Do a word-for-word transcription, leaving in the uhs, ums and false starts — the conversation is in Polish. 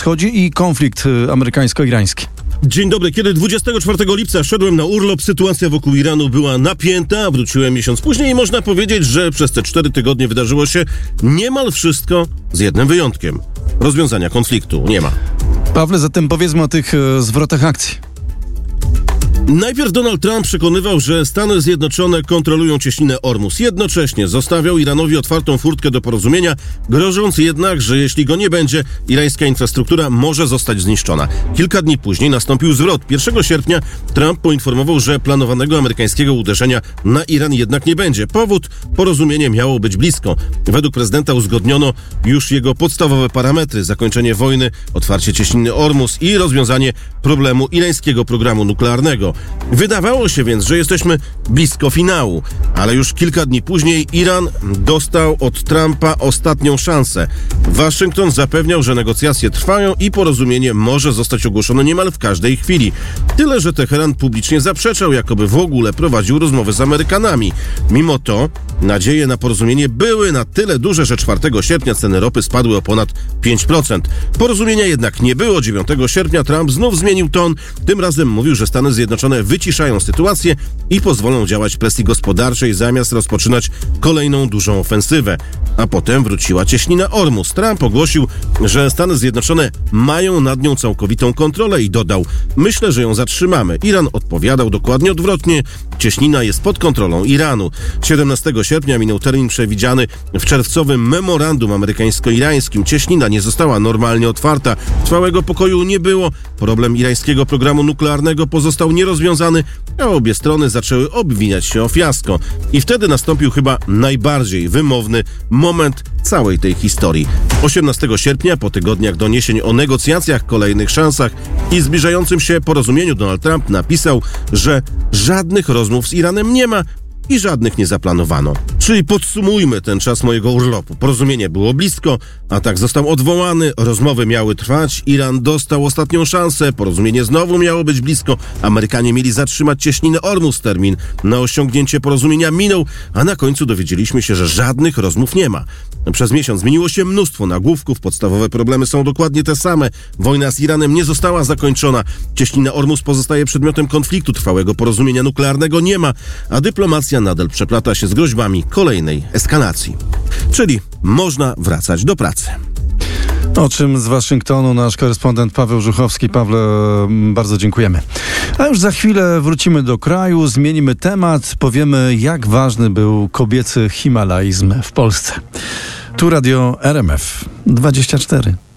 Wschodzie i konflikt amerykańsko-irański. Dzień dobry. Kiedy dwudziestego czwartego lipca szedłem na urlop, sytuacja wokół Iranu była napięta, wróciłem miesiąc później i można powiedzieć, że przez te cztery tygodnie wydarzyło się niemal wszystko z jednym wyjątkiem. Rozwiązania konfliktu nie ma. Pawle, zatem powiedzmy o tych e, zwrotach akcji. Najpierw Donald Trump przekonywał, że Stany Zjednoczone kontrolują cieśninę Ormus. Jednocześnie zostawiał Iranowi otwartą furtkę do porozumienia, grożąc jednak, że jeśli go nie będzie, irańska infrastruktura może zostać zniszczona. Kilka dni później nastąpił zwrot. pierwszego sierpnia Trump poinformował, że planowanego amerykańskiego uderzenia na Iran jednak nie będzie. Powód: porozumienie miało być blisko. Według prezydenta uzgodniono już jego podstawowe parametry: zakończenie wojny, otwarcie cieśniny Ormus i rozwiązanie problemu irańskiego programu nuklearnego. Wydawało się więc, że jesteśmy blisko finału, ale już kilka dni później Iran dostał od Trumpa ostatnią szansę. Waszyngton zapewniał, że negocjacje trwają i porozumienie może zostać ogłoszone niemal w każdej chwili. Tyle że Teheran publicznie zaprzeczał, jakoby w ogóle prowadził rozmowy z Amerykanami. Mimo to nadzieje na porozumienie były na tyle duże, że czwartego sierpnia ceny ropy spadły o ponad pięć procent. Porozumienia jednak nie było. dziewiątego sierpnia Trump znów zmienił ton. Tym razem mówił, że Stany Zjednoczone wyciszają sytuację i pozwolą działać presji gospodarczej zamiast rozpoczynać kolejną dużą ofensywę. A potem wróciła cieśnina Ormus. Trump ogłosił, że Stany Zjednoczone mają nad nią całkowitą kontrolę i dodał: myślę, że ją zatrzymamy. Iran odpowiadał dokładnie odwrotnie. Cieśnina jest pod kontrolą Iranu. siedemnastego sierpnia minął termin przewidziany w czerwcowym memorandum amerykańsko-irańskim. Cieśnina nie została normalnie otwarta. Trwałego pokoju nie było. Problem irańskiego programu nuklearnego pozostał nierozwiązany, a obie strony zaczęły obwiniać się o fiasko. I wtedy nastąpił chyba najbardziej wymowny moment całej tej historii. osiemnastego sierpnia, po tygodniach doniesień o negocjacjach, kolejnych szansach i zbliżającym się porozumieniu, Donald Trump napisał, że żadnych rozmów z Iranem nie ma i żadnych nie zaplanowano. Czyli podsumujmy ten czas mojego urlopu. Porozumienie było blisko, atak został odwołany, rozmowy miały trwać, Iran dostał ostatnią szansę, porozumienie znowu miało być blisko, Amerykanie mieli zatrzymać cieśninę Ormus, termin na osiągnięcie porozumienia minął, a na końcu dowiedzieliśmy się, że żadnych rozmów nie ma. Przez miesiąc zmieniło się mnóstwo nagłówków, podstawowe problemy są dokładnie te same. Wojna z Iranem nie została zakończona, cieśnina Ormus pozostaje przedmiotem konfliktu, trwałego porozumienia nuklearnego nie ma, a dyplomacja nadal przeplata się z groźbami kolejnej eskalacji. Czyli można wracać do pracy. O czym z Waszyngtonu nasz korespondent Paweł Żuchowski. Pawle, bardzo dziękujemy. A już za chwilę wrócimy do kraju, zmienimy temat, powiemy, jak ważny był kobiecy himalaizm w Polsce. Tu Radio R M F dwadzieścia cztery.